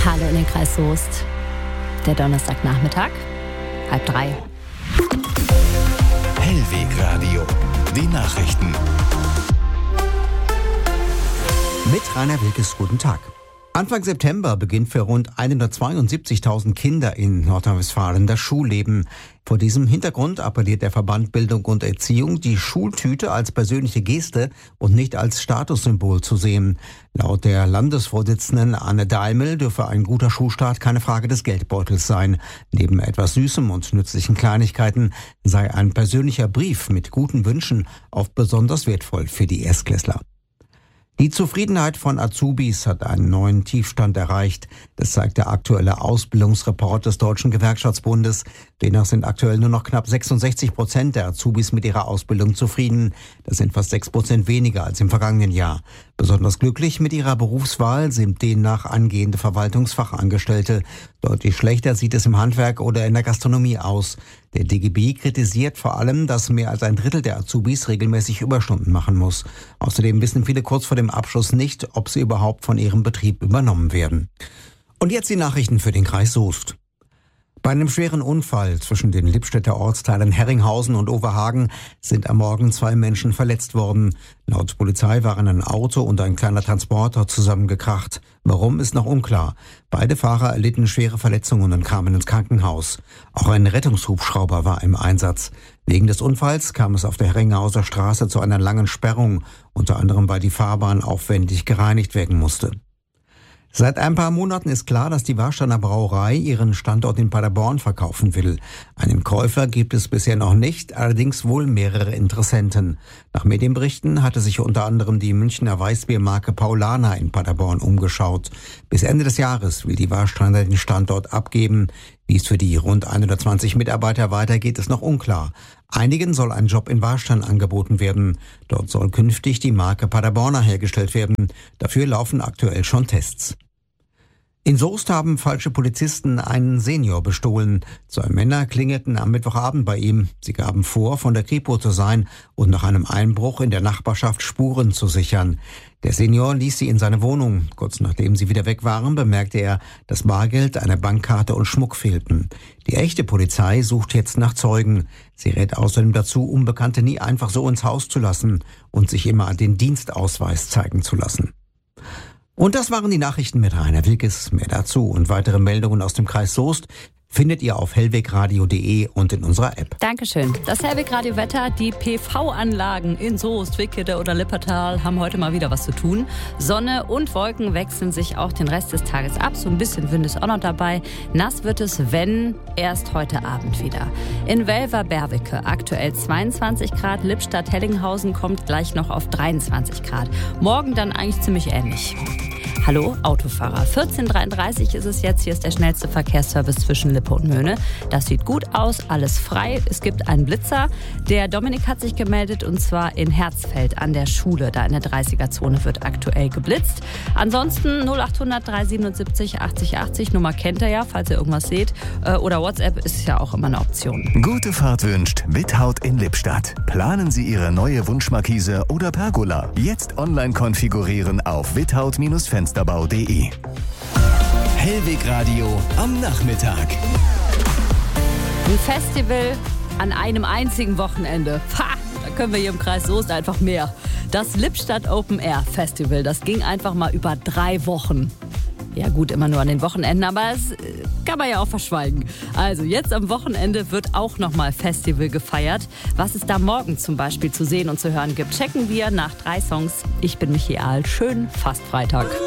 Hallo in den Kreis Soest. Der Donnerstagnachmittag, 2:30. Hellwegradio, die Nachrichten. Mit Rainer Wilkes, guten Tag. Anfang September beginnt für rund 172.000 Kinder in Nordrhein-Westfalen das Schulleben. Vor diesem Hintergrund appelliert der Verband Bildung und Erziehung, die Schultüte als persönliche Geste und nicht als Statussymbol zu sehen. Laut der Landesvorsitzenden Anne Daimel dürfe ein guter Schulstart keine Frage des Geldbeutels sein. Neben etwas Süßem und nützlichen Kleinigkeiten sei ein persönlicher Brief mit guten Wünschen oft besonders wertvoll für die Erstklässler. Die Zufriedenheit von Azubis hat einen neuen Tiefstand erreicht. Das zeigt der aktuelle Ausbildungsreport des Deutschen Gewerkschaftsbundes. Demnach sind aktuell nur noch knapp 66% der Azubis mit ihrer Ausbildung zufrieden. Das sind fast 6% weniger als im vergangenen Jahr. Besonders glücklich mit ihrer Berufswahl sind demnach angehende Verwaltungsfachangestellte. Deutlich schlechter sieht es im Handwerk oder in der Gastronomie aus. Der DGB kritisiert vor allem, dass mehr als ein Drittel der Azubis regelmäßig Überstunden machen muss. Außerdem wissen viele kurz vor dem Abschluss nicht, ob sie überhaupt von ihrem Betrieb übernommen werden. Und jetzt die Nachrichten für den Kreis Soest. Bei einem schweren Unfall zwischen den Lippstädter Ortsteilen Herringhausen und Overhagen sind am Morgen 2 Menschen verletzt worden. Laut Polizei waren ein Auto und ein kleiner Transporter zusammengekracht. Warum, ist noch unklar. Beide Fahrer erlitten schwere Verletzungen und kamen ins Krankenhaus. Auch ein Rettungshubschrauber war im Einsatz. Wegen des Unfalls kam es auf der Herringhauser Straße zu einer langen Sperrung, unter anderem weil die Fahrbahn aufwendig gereinigt werden musste. Seit ein paar Monaten ist klar, dass die Warsteiner Brauerei ihren Standort in Paderborn verkaufen will. Einen Käufer gibt es bisher noch nicht, allerdings wohl mehrere Interessenten. Nach Medienberichten hatte sich unter anderem die Münchner Weißbiermarke Paulaner in Paderborn umgeschaut. Bis Ende des Jahres will die Warsteiner den Standort abgeben. Wie es für die rund 120 Mitarbeiter weitergeht, ist noch unklar. Einigen soll ein Job in Warstein angeboten werden. Dort soll künftig die Marke Paderborner hergestellt werden. Dafür laufen aktuell schon Tests. In Soest haben falsche Polizisten einen Senior bestohlen. 2 Männer klingelten am Mittwochabend bei ihm. Sie gaben vor, von der Kripo zu sein und nach einem Einbruch in der Nachbarschaft Spuren zu sichern. Der Senior ließ sie in seine Wohnung. Kurz nachdem sie wieder weg waren, bemerkte er, dass Bargeld, eine Bankkarte und Schmuck fehlten. Die echte Polizei sucht jetzt nach Zeugen. Sie rät außerdem dazu, Unbekannte nie einfach so ins Haus zu lassen und sich immer den Dienstausweis zeigen zu lassen. Und das waren die Nachrichten mit Rainer Wilkes. Mehr dazu und weitere Meldungen aus dem Kreis Soest findet ihr auf hellwegradio.de und in unserer App. Dankeschön. Das Hellwegradio-Wetter, die PV-Anlagen in Soest, Wickede oder Lippertal haben heute mal wieder was zu tun. Sonne und Wolken wechseln sich auch den Rest des Tages ab. So ein bisschen Wind ist auch noch dabei. Nass wird es, wenn, erst heute Abend wieder. In Welver-Berwicke aktuell 22 Grad. Lippstadt-Hellinghausen kommt gleich noch auf 23 Grad. Morgen dann eigentlich ziemlich ähnlich. Hallo Autofahrer, 14:33 ist es jetzt. Hier ist der schnellste Verkehrsservice zwischen Lippe und Möhne. Das sieht gut aus, alles frei. Es gibt einen Blitzer. Der Dominik hat sich gemeldet und zwar in Herzfeld an der Schule. Da in der 30er-Zone wird aktuell geblitzt. Ansonsten 0800 377 80 80. Nummer kennt ihr ja, falls ihr irgendwas seht. Oder WhatsApp ist ja auch immer eine Option. Gute Fahrt wünscht Without in Lippstadt. Planen Sie Ihre neue Wunschmarkise oder Pergola. Jetzt online konfigurieren auf without-fensterbau.de. Hellwegradio am Nachmittag. Ein Festival an einem einzigen Wochenende. Da können wir hier im Kreis Soest einfach mehr. Das Lippstadt Open Air Festival, das ging einfach mal über 3 Wochen. Ja gut, immer nur an den Wochenenden, aber das kann man ja auch verschweigen. Also jetzt am Wochenende wird auch nochmal Festival gefeiert. Was es da morgen zum Beispiel zu sehen und zu hören gibt, checken wir nach 3 Songs. Ich bin Michael. Schön, fast Freitag.